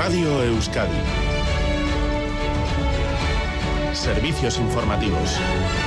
Radio Euskadi. Servicios informativos.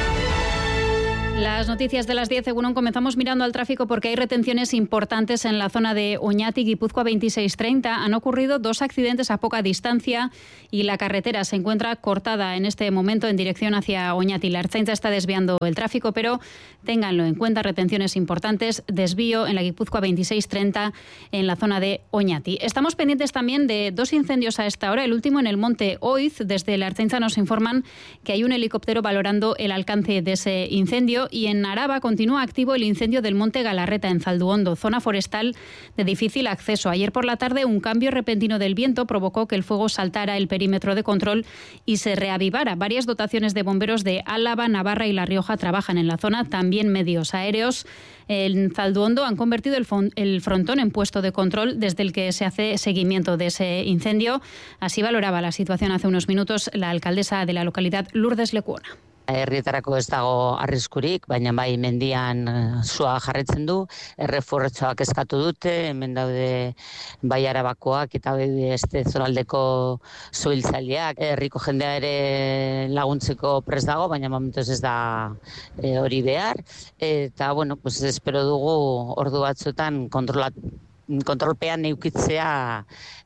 Las noticias de las 10, Egunon, comenzamos mirando al tráfico porque hay retenciones importantes en la zona de Oñati, Guipúzcoa 2630. Han ocurrido 2 accidentes a poca distancia y la carretera se encuentra cortada en este momento en dirección hacia Oñati. La Ertzaintza está desviando el tráfico, pero ténganlo en cuenta, retenciones importantes, desvío en la Guipúzcoa 2630 en la zona de Oñati. Estamos pendientes también de 2 incendios a esta hora, el último en el Monte Oiz. Desde la Ertzaintza nos informan que hay un helicóptero valorando el alcance de ese incendio. Y en Araba continúa activo el incendio del Monte Galarreta en Zalduondo, zona forestal de difícil acceso. Ayer por la tarde un cambio repentino del viento provocó que el fuego saltara el perímetro de control y se reavivara. Varias dotaciones de bomberos de Álava, Navarra y La Rioja trabajan en la zona, también medios aéreos. En Zalduondo han convertido el frontón en puesto de control desde el que se hace seguimiento de ese incendio. Así valoraba la situación hace unos minutos la alcaldesa de la localidad, Lourdes Lecuona. Herrietarako ez dago arriskurik, baina bai mendian sua jarraitzen du, errefortzoak eskatu dute, hemen daude bai Arabakoak eta beste zonaldeko suhiltzaileak, herriko jendea ere laguntzeko prest dago, baina momentuz ez da hori behar, eta bueno, pues espero dugu ordu batzuetan kontrolpean eukitzea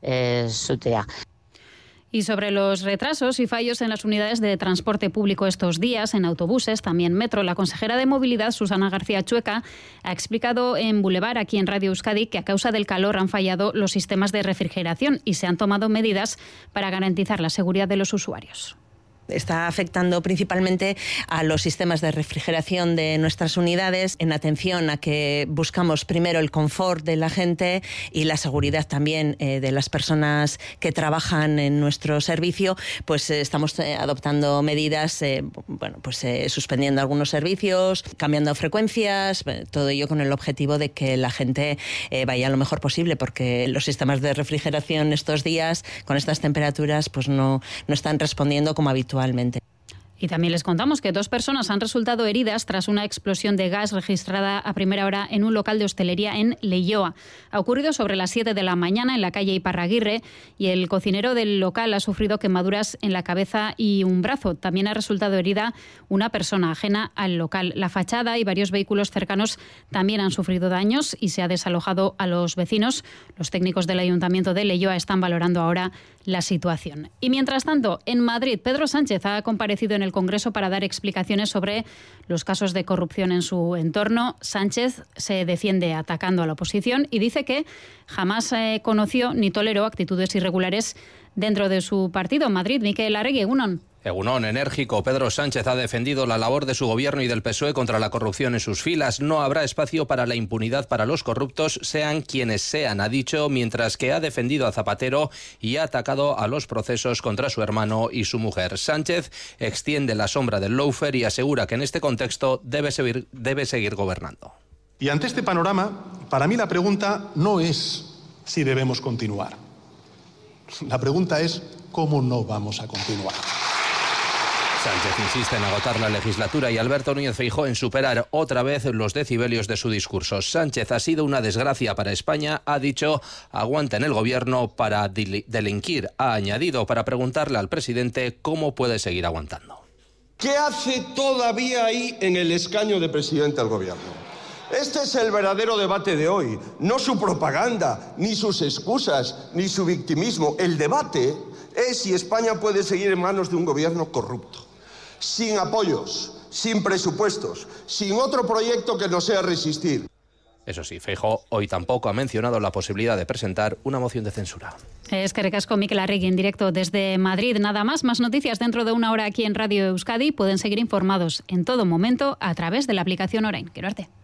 zutea. Y sobre los retrasos y fallos en las unidades de transporte público estos días, en autobuses, también metro, la consejera de Movilidad, Susana García Chueca, ha explicado en Boulevard, aquí en Radio Euskadi, que a causa del calor han fallado los sistemas de refrigeración y se han tomado medidas para garantizar la seguridad de los usuarios. Está afectando principalmente a los sistemas de refrigeración de nuestras unidades, en atención a que buscamos primero el confort de la gente y la seguridad también de las personas que trabajan en nuestro servicio. Pues estamos adoptando medidas, suspendiendo algunos servicios, cambiando frecuencias, todo ello con el objetivo de que la gente vaya lo mejor posible, porque los sistemas de refrigeración estos días, con estas temperaturas, pues no están respondiendo como habitualmente. Y también les contamos que 2 personas han resultado heridas tras una explosión de gas registrada a primera hora en un local de hostelería en Leioa. Ha ocurrido sobre las 7 de la mañana en la calle Iparraguirre y el cocinero del local ha sufrido quemaduras en la cabeza y un brazo. También ha resultado herida una persona ajena al local. La fachada y varios vehículos cercanos también han sufrido daños y se ha desalojado a los vecinos. Los técnicos del Ayuntamiento de Leioa están valorando ahora la situación. Y mientras tanto, en Madrid, Pedro Sánchez ha comparecido en el Congreso para dar explicaciones sobre los casos de corrupción en su entorno. Sánchez se defiende atacando a la oposición y dice que jamás conoció ni toleró actitudes irregulares dentro de su partido. Madrid, Mikel Arregui, Egunon. Egunon, enérgico. Pedro Sánchez ha defendido la labor de su gobierno y del PSOE contra la corrupción en sus filas. No habrá espacio para la impunidad para los corruptos, sean quienes sean, ha dicho, mientras que ha defendido a Zapatero y ha atacado a los procesos contra su hermano y su mujer. Sánchez extiende la sombra del lawfare y asegura que en este contexto debe seguir gobernando. Y ante este panorama, para mí la pregunta no es si debemos continuar. La pregunta es cómo no vamos a continuar. Sánchez insiste en agotar la legislatura y Alberto Núñez Feijóo en superar otra vez los decibelios de su discurso. Sánchez ha sido una desgracia para España, ha dicho, aguanta en el gobierno para delinquir. Ha añadido para preguntarle al presidente cómo puede seguir aguantando. ¿Qué hace todavía ahí en el escaño de presidente del gobierno? Este es el verdadero debate de hoy, no su propaganda, ni sus excusas, ni su victimismo. El debate es si España puede seguir en manos de un gobierno corrupto, sin apoyos, sin presupuestos, sin otro proyecto que no sea resistir. Eso sí, Feijóo hoy tampoco ha mencionado la posibilidad de presentar una moción de censura. Eskerrik asko, Mikel Arregui, en directo desde Madrid. Nada más noticias dentro de una hora aquí en Radio Euskadi. Pueden seguir informados en todo momento a través de la aplicación Orain. Gero arte.